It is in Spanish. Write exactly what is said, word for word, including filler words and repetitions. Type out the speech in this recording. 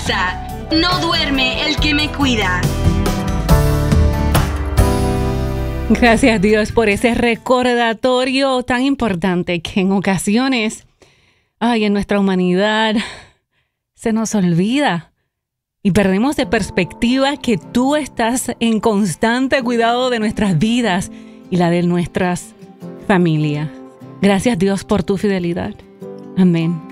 casa. No duerme el que me cuida. Gracias Dios por ese recordatorio tan importante que en ocasiones, ay, en nuestra humanidad se nos olvida y perdemos de perspectiva que tú estás en constante cuidado de nuestras vidas y la de nuestras familias. Gracias Dios por tu fidelidad. Amén.